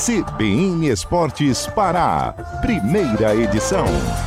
CBN Esportes Pará, primeira edição.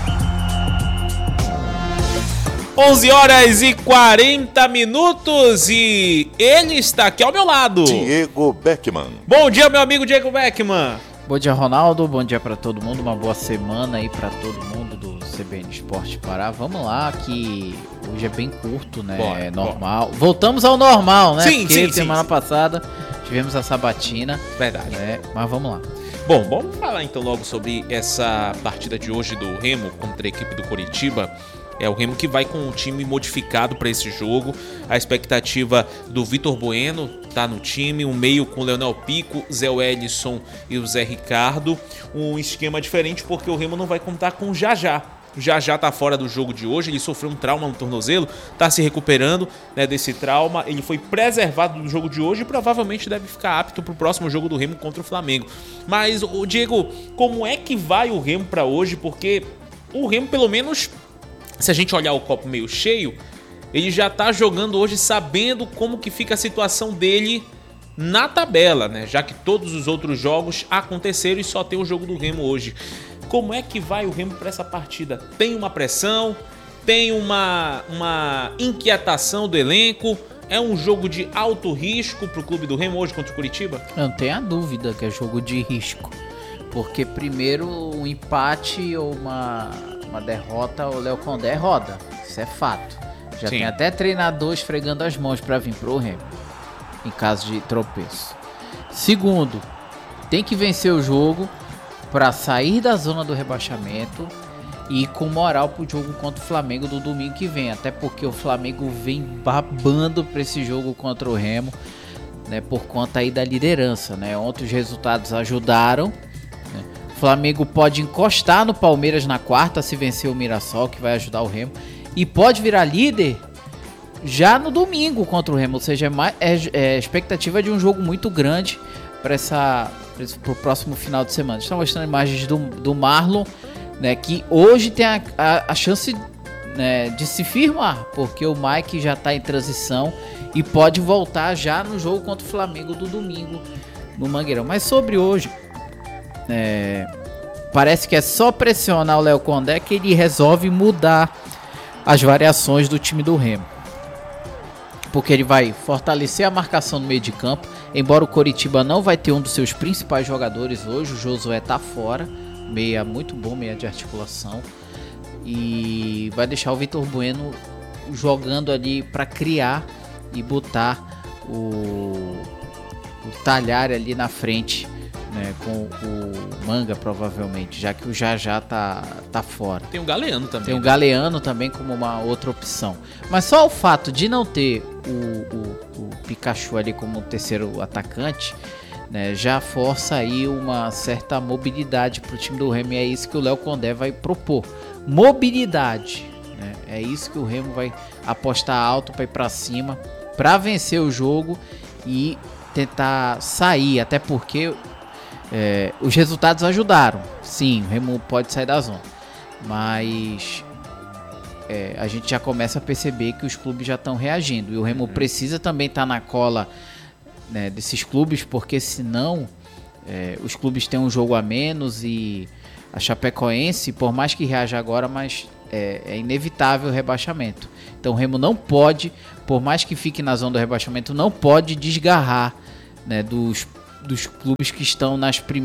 11h40 e ele está aqui ao meu lado. Diego Beckman. Bom dia, meu amigo Diego Beckman. Bom dia, Ronaldo. Bom dia para todo mundo. Uma boa semana aí para todo mundo do CBN Esporte Pará. Vamos lá, que hoje é bem curto, né? Bora, é normal. Bora. Voltamos ao normal, né? Sim, porque sim, semana sim. passada tivemos a sabatina. Verdade. Né? Mas vamos lá. Bom, vamos falar então logo sobre essa partida de hoje do Remo contra a equipe do Coritiba. É o Remo que vai com um time modificado para esse jogo. A expectativa do Vitor Bueno tá no time, um meio com o Leonel Pico, Zé Wellison e o Zé Ricardo. Um esquema diferente porque o Remo não vai contar com o Jajá. O Jajá tá fora do jogo de hoje, ele sofreu um trauma no tornozelo, tá se recuperando, né, desse trauma. Ele foi preservado do jogo de hoje e provavelmente deve ficar apto pro próximo jogo do Remo contra o Flamengo. Mas, Diego, como é que vai o Remo para hoje? Porque o Remo, pelo menos, se a gente olhar o copo meio cheio, ele já tá jogando hoje sabendo como que fica a situação dele na tabela, né? Já que todos os outros jogos aconteceram e só tem o jogo do Remo hoje. Como é que vai o Remo para essa partida? Tem uma pressão? Tem uma inquietação do elenco? É um jogo de alto risco pro clube do Remo hoje contra o Coritiba? Não tenha dúvida que é jogo de risco. Porque primeiro um empate ou uma derrota, o Léo Condé roda. Isso é fato. Já Sim. tem até treinador esfregando as mãos para vir pro Remo, em caso de tropeço. Segundo, tem que vencer o jogo para sair da zona do rebaixamento e ir com moral pro jogo contra o Flamengo do domingo que vem. Até porque o Flamengo vem babando para esse jogo contra o Remo, né, por conta aí da liderança, né? Ontem os resultados ajudaram. O Flamengo pode encostar no Palmeiras na quarta se vencer o Mirassol, que vai ajudar o Remo. E pode virar líder já no domingo contra o Remo. Ou seja, é expectativa de um jogo muito grande para o próximo final de semana. Estão mostrando imagens do Marlon, né, que hoje tem a chance, né, de se firmar, porque o Mike já está em transição e pode voltar já no jogo contra o Flamengo do domingo no Mangueirão. Mas sobre hoje, parece que é só pressionar o Léo Condé que ele resolve mudar as variações do time do Remo, porque ele vai fortalecer a marcação no meio de campo. Embora o Coritiba não vai ter um dos seus principais jogadores hoje, o Josué tá fora, meia muito bom, meia de articulação, e vai deixar o Vitor Bueno jogando ali para criar e botar o Talhar ali na frente, né, com o Manga provavelmente, já que o Jajá tá fora. Tem o Galeano também. Tem o Galeano também como uma outra opção. Mas só o fato de não ter o Pikachu ali como terceiro atacante, né, já força aí uma certa mobilidade pro time do Remo, e é isso que o Léo Condé vai propor. Mobilidade, né? É isso que o Remo vai apostar alto para ir para cima, para vencer o jogo e tentar sair, até porque os resultados ajudaram. Sim, o Remo pode sair da zona, mas a gente já começa a perceber que os clubes já estão reagindo, e o Remo precisa também estar na cola, né, desses clubes, porque senão os clubes têm um jogo a menos, e a Chapecoense, por mais que reaja agora, mas é inevitável o rebaixamento. Então o Remo não pode, por mais que fique na zona do rebaixamento, não pode desgarrar, né, dos clubes que estão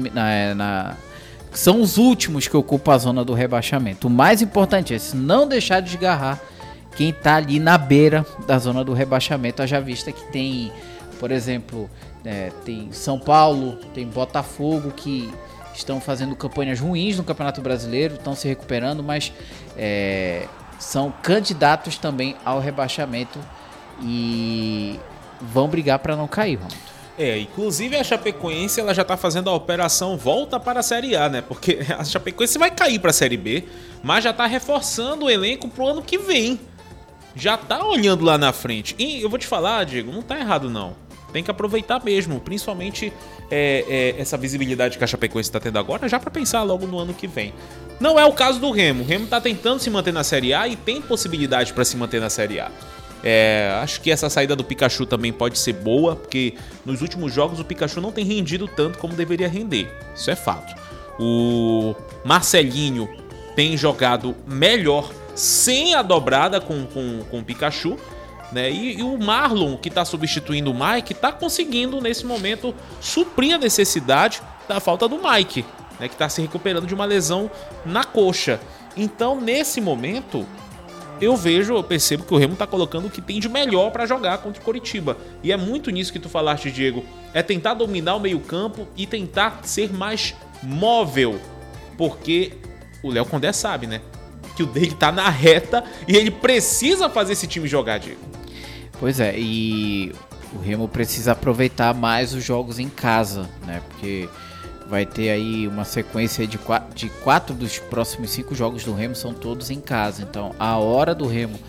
que são os últimos que ocupam a zona do rebaixamento. O mais importante é não deixar de desgarrar quem está ali na beira da zona do rebaixamento. Haja vista que tem, por exemplo, tem São Paulo, tem Botafogo, que estão fazendo campanhas ruins no Campeonato Brasileiro, estão se recuperando, mas são candidatos também ao rebaixamento e vão brigar para não cair, Ronaldo. Inclusive a Chapecoense, ela já tá fazendo a operação volta para a Série A, né? Porque a Chapecoense vai cair para a Série B, mas já tá reforçando o elenco pro ano que vem. Já tá olhando lá na frente. E eu vou te falar, Diego, não tá errado não. Tem que aproveitar mesmo, principalmente essa visibilidade que a Chapecoense tá tendo agora, já para pensar logo no ano que vem. Não é o caso do Remo. O Remo tá tentando se manter na Série A e tem possibilidade para se manter na Série A. Acho que essa saída do Pikachu também pode ser boa, porque nos últimos jogos o Pikachu não tem rendido tanto como deveria render. Isso é fato. O Marcelinho tem jogado melhor sem a dobrada com o Pikachu, né? E o Marlon, que está substituindo o Mike, está conseguindo nesse momento suprir a necessidade da falta do Mike, né? Que está se recuperando de uma lesão na coxa. Então, nesse momento, eu percebo que o Remo está colocando o que tem de melhor para jogar contra o Coritiba. E é muito nisso que tu falaste, Diego. É tentar dominar o meio-campo e tentar ser mais móvel. Porque o Léo Condé sabe, né? Que o dele tá na reta e ele precisa fazer esse time jogar, Diego. Pois é, e o Remo precisa aproveitar mais os jogos em casa, né? Porque vai ter aí uma sequência de 4 dos próximos 5 jogos do Remo são todos em casa. Então, a hora do Remo...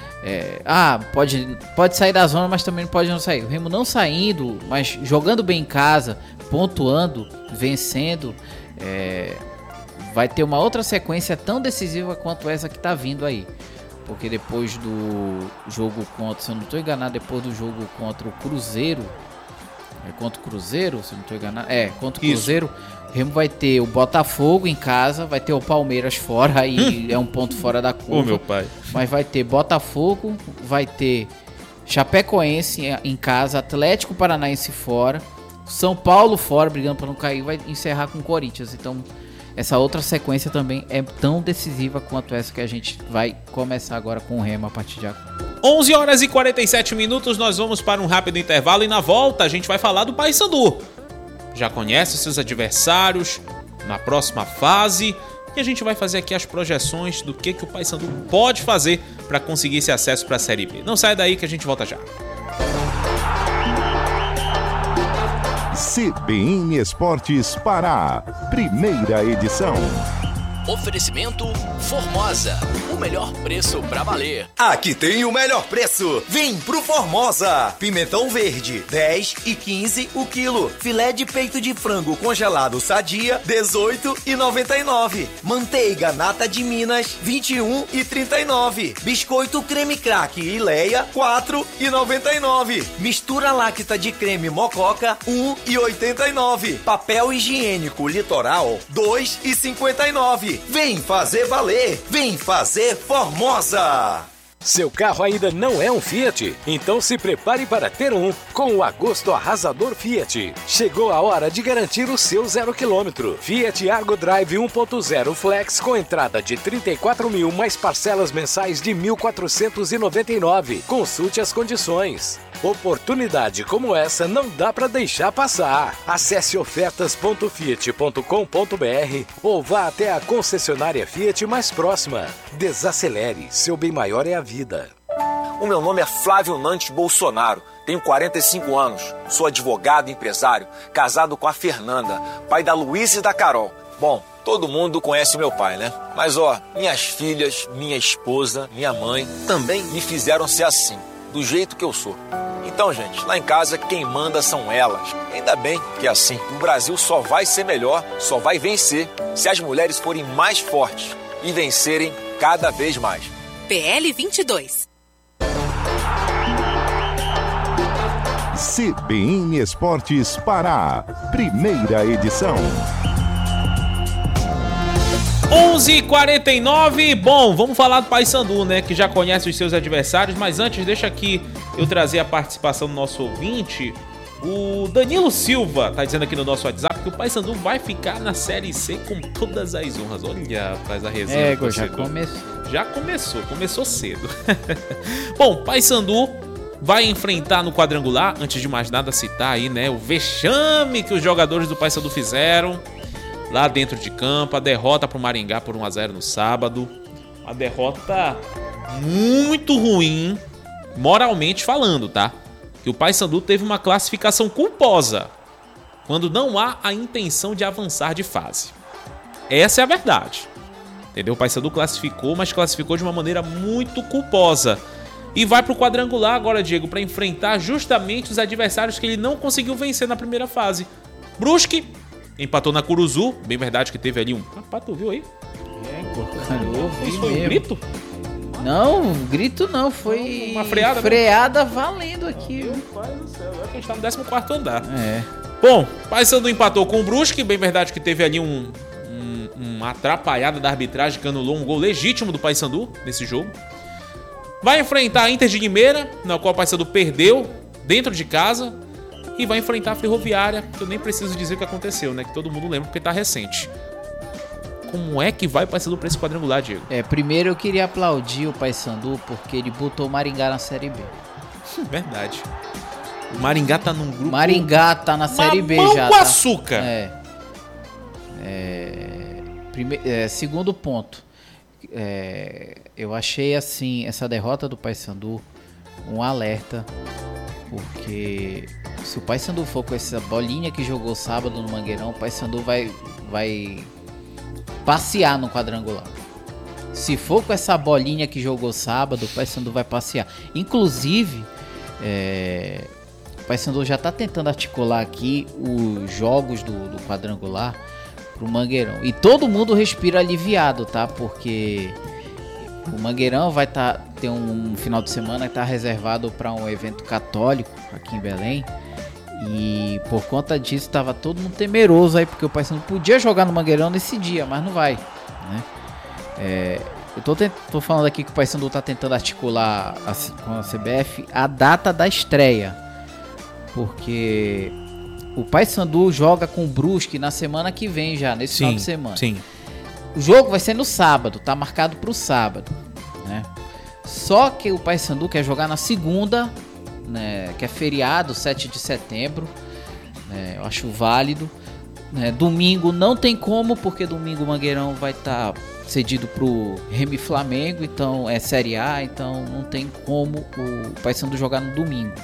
pode sair da zona, mas também pode não sair. O Remo não saindo, mas jogando bem em casa, pontuando, vencendo, vai ter uma outra sequência tão decisiva quanto essa que tá vindo aí. Porque depois do jogo contra, se eu não estou enganado, depois do jogo contra o Cruzeiro, contra o Cruzeiro, se eu não estou enganado, contra o Cruzeiro, o Remo vai ter o Botafogo em casa, vai ter o Palmeiras fora, aí é um ponto fora da curva. Ô, meu pai. Mas vai ter Botafogo, vai ter Chapecoense em casa, Atlético Paranaense fora, São Paulo fora, brigando para não cair, vai encerrar com o Corinthians. Então, essa outra sequência também é tão decisiva quanto essa que a gente vai começar agora com o Remo a partir de agora. 11 horas e 47 minutos, nós vamos para um rápido intervalo e na volta a gente vai falar do Paysandu. Já conhece seus adversários na próxima fase e a gente vai fazer aqui as projeções do que o Paysandu pode fazer para conseguir esse acesso para a Série B. Não sai daí que a gente volta já. CBN Esportes Pará, primeira edição. Oferecimento Formosa, o melhor preço pra valer. Aqui tem o melhor preço. Vem pro Formosa. Pimentão verde, 10 e 15 o quilo. Filé de peito de frango congelado Sadia, 18,99. Manteiga nata de Minas, 21,39. Biscoito creme craque e Leia, 4,99. Mistura láctea de creme Mococa, 1,89. Papel higiênico Litoral, 2,59. Vem fazer valer, vem fazer Formosa! Seu carro ainda não é um Fiat? Então se prepare para ter um com o Agosto Arrasador Fiat. Chegou a hora de garantir o seu 0 km. Fiat Argo Drive 1.0 Flex com entrada de 34 mil mais parcelas mensais de 1.499. Consulte as condições. Oportunidade como essa não dá para deixar passar. Acesse ofertas.fiat.com.br ou vá até a concessionária Fiat mais próxima. Desacelere, seu bem maior é a vida. O meu nome é Flávio Nantes Bolsonaro, tenho 45 anos, sou advogado e empresário, casado com a Fernanda, pai da Luísa e da Carol. Bom, todo mundo conhece meu pai, né? Mas minhas filhas, minha esposa, minha mãe também me fizeram ser assim, do jeito que eu sou. Então, gente, lá em casa quem manda são elas. Ainda bem que é assim. O Brasil só vai ser melhor, só vai vencer se as mulheres forem mais fortes e vencerem cada vez mais. PL 22. CBN Esportes Pará, primeira edição. 11h49, bom, vamos falar do Paysandu, né, que já conhece os seus adversários, mas antes deixa aqui eu trazer a participação do nosso ouvinte. O Danilo Silva tá dizendo aqui no nosso WhatsApp que o Paysandu vai ficar na Série C com todas as honras. Olha, faz a resenha. Já começou cedo. Bom, Paysandu vai enfrentar no quadrangular, antes de mais nada citar aí, né, o vexame que os jogadores do Paysandu fizeram lá dentro de campo, a derrota pro Maringá por 1-0 no sábado. Uma derrota muito ruim, moralmente falando, tá? Que o Paysandu teve uma classificação culposa, quando não há a intenção de avançar de fase. Essa é a verdade. Entendeu? O Paysandu classificou, mas classificou de uma maneira muito culposa. E vai pro quadrangular agora, Diego, para enfrentar justamente os adversários que ele não conseguiu vencer na primeira fase. Brusque empatou na Curuzu, bem verdade que teve ali um... Rapaz, tu viu aí? Cara, eu ouvi Isso foi um grito? Não, grito não, foi uma freada, freada valendo aqui. Meu pai do céu, é que a gente tá no 14º andar. É. Bom, Paysandu empatou com o Brusque, bem verdade que teve ali uma atrapalhada da arbitragem que anulou um gol legítimo do Paysandu nesse jogo. Vai enfrentar a Inter de Limeira, na qual o Paysandu perdeu dentro de casa, e vai enfrentar a Ferroviária, que eu nem preciso dizer o que aconteceu, né? Que todo mundo lembra porque tá recente. Como é que vai o Paysandu pra esse quadrangular, Diego? Primeiro eu queria aplaudir o Paysandu porque ele botou o Maringá na Série B. Verdade. O Maringá tá num grupo... Maringá tá na Série B já. Com açúcar. Segundo ponto. Eu achei assim essa derrota do Paysandu um alerta, porque se o Paysandu for com essa bolinha que jogou sábado no Mangueirão, o Paysandu vai passear no quadrangular. Se for com essa bolinha que jogou sábado, o Paysandu vai passear. Inclusive, o Paysandu já tá tentando articular aqui os jogos do quadrangular pro Mangueirão. E todo mundo respira aliviado, tá? Porque o Mangueirão vai ter um final de semana que tá reservado para um evento católico aqui em Belém. E por conta disso tava todo mundo temeroso aí, porque o Paysandu podia jogar no Mangueirão nesse dia, mas não vai, né? Eu tô falando aqui que o Paysandu tá tentando articular com a CBF a data da estreia, porque o Paysandu joga com o Brusque na semana que vem já, nesse final de semana. Sim. O jogo vai ser no sábado, tá marcado pro sábado, né? Só que o Paysandu quer jogar na segunda, né, que é feriado, 7 de setembro, né, eu acho válido, né? Domingo não tem como, porque domingo o Mangueirão vai estar cedido pro Remo e Flamengo, então é Série A, então não tem como o Paysandu jogar no domingo.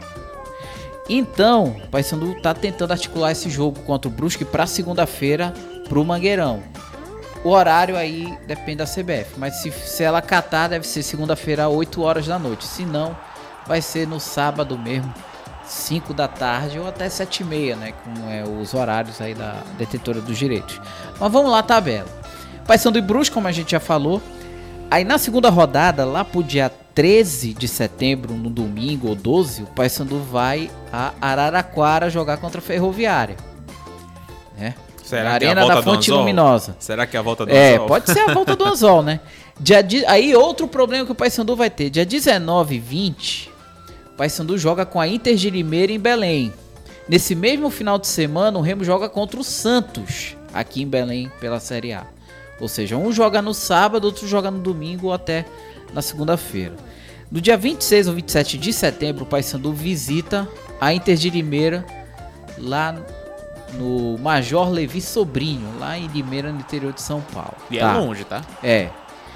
Então, o Paysandu tá tentando articular esse jogo contra o Brusque para segunda-feira pro Mangueirão. O horário aí depende da CBF, mas se ela catar, deve ser segunda-feira, 8 horas da noite. Se não, vai ser no sábado mesmo, 5 da tarde ou até 7h30, né? Como os horários aí da detentora dos direitos. Mas vamos lá, tabela. Paysandu e Brusque, como a gente já falou. Aí na segunda rodada, lá pro dia 13 de setembro, no domingo ou 12, o Paysandu vai a Araraquara jogar contra a Ferroviária, né? Será na que Arena é a volta da Fonte do Anzol? Luminosa. Será que é a volta do Anzol? Pode ser a volta do Anzol, né? Aí outro problema que o Paysandu vai ter. Dia 19 e 20, o Paysandu joga com a Inter de Limeira em Belém. Nesse mesmo final de semana, o Remo joga contra o Santos, aqui em Belém, pela Série A. Ou seja, um joga no sábado, outro joga no domingo ou até na segunda-feira. No dia 26 ou 27 de setembro, o Paysandu visita a Inter de Limeira lá no Major Levi Sobrinho, lá em Limeira, no interior de São Paulo. E é longe, tá? Né?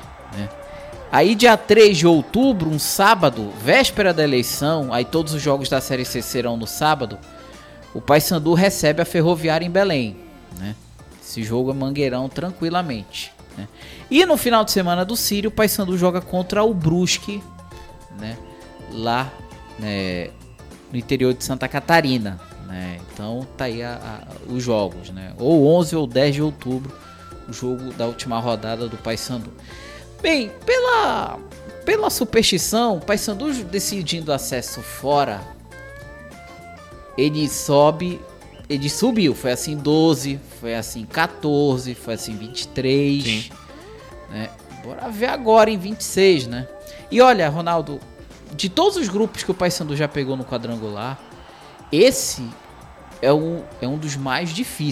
Aí dia 3 de outubro, um sábado, véspera da eleição, aí todos os jogos da Série C serão no sábado, o Paysandu recebe a Ferroviária em Belém, né? Esse jogo é Mangueirão tranquilamente, né? E no final de semana do Sírio, o Paysandu joga contra o Brusque, né? Lá, né, no interior de Santa Catarina, né? Então tá aí os jogos, né? Ou 11 ou 10 de outubro, o jogo da última rodada do Paysandu. Bem, pela superstição, o Paysandu decidindo acesso fora, ele subiu, foi assim 12, foi assim 14, foi assim 23, sim, né? Bora ver agora em 26, né? E olha, Ronaldo, de todos os grupos que o Paysandu já pegou no quadrangular, esse é um dos mais difíceis.